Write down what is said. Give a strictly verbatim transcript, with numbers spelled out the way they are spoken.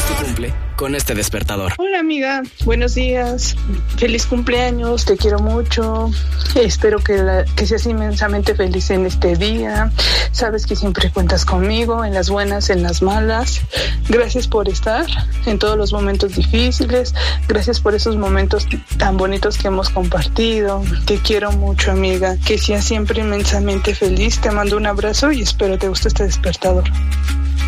tu cumple con este despertador. Hola amiga, buenos días, feliz cumpleaños, te quiero mucho, espero que, la, que seas inmensamente feliz en este día, sabes que siempre cuentas conmigo, en las buenas, en las malas, gracias por estar en todos los momentos difíciles, gracias por esos momentos tan bonitos que hemos compartido, te quiero mucho amiga, que seas siempre inmensamente feliz, te mando un abrazo y espero te guste este despertador.